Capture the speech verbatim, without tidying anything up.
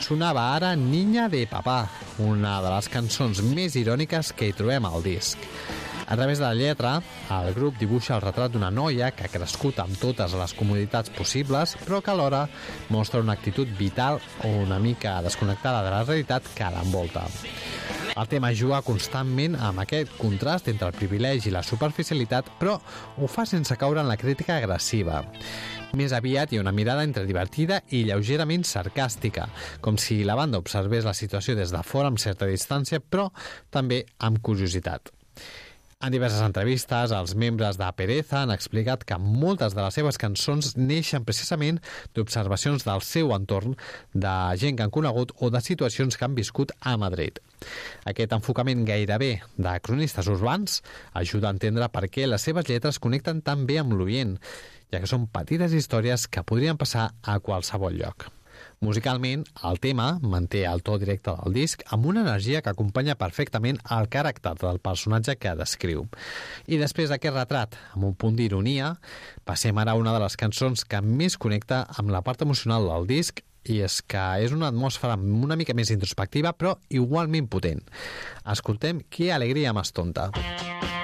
Sonava ara Niña de Papà, una de les cançons més iròniques que hi trobem al disc. A través de la lletra, el grup dibuixa el retrat d'una noia que ha crescut amb totes les comoditats possibles, però que alhora mostra una actitud vital o una mica desconnectada de la realitat que l'envolta. El tema juga constantment amb aquest contrast entre el privilegi i la superficialitat, però ho fa sense caure en la crítica agressiva. Més aviat hi ha una mirada entre divertida i lleugerament sarcàstica, com si la banda observés la situació des de fora amb certa distància, però també amb curiositat. En diverses entrevistes, els membres de Pereza han explicat que moltes de les seves cançons neixen precisament d'observacions del seu entorn, de gent que han conegut o de situacions que han viscut a Madrid. Aquest enfocament gairebé de cronistes urbans ajuda a entendre per què les seves lletres connecten tan bé amb l'oient, ja que són petites històries que podrien passar a qualsevol lloc. Musicalment, el tema manté el to directe del disc amb una energia que acompanya perfectament el caràcter del personatge que descriu. I després d'aquest retrat, amb un punt d'ironia, passem ara a una de les cançons que més connecta amb la part emocional del disc, i és que és una atmosfera una mica més introspectiva, però igualment potent. Escoltem Que alegria més tonta.